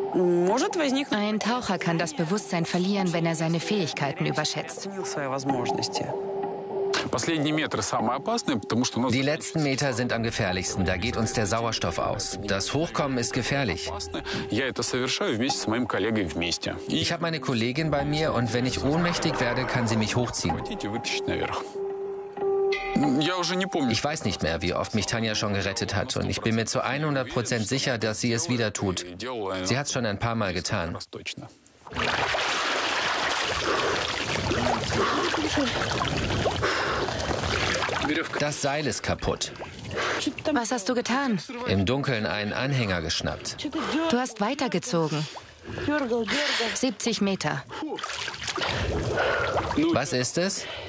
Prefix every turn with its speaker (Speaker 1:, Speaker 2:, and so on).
Speaker 1: Ein Taucher kann das Bewusstsein verlieren, wenn er seine Fähigkeiten überschätzt.
Speaker 2: Die letzten Meter sind am gefährlichsten, da geht uns der Sauerstoff aus. Das Hochkommen ist gefährlich. Ich habe meine Kollegin bei mir und wenn ich ohnmächtig werde, kann sie mich hochziehen. Ich weiß nicht mehr, wie oft mich Tanja schon gerettet hat und ich bin mir zu 100% sicher, dass sie es wieder tut. Sie hat es schon ein paar Mal getan. Das Seil ist kaputt.
Speaker 1: Was hast du getan?
Speaker 2: Im Dunkeln einen Anhänger geschnappt.
Speaker 1: Du hast weitergezogen. 70 Meter.
Speaker 2: Was ist es?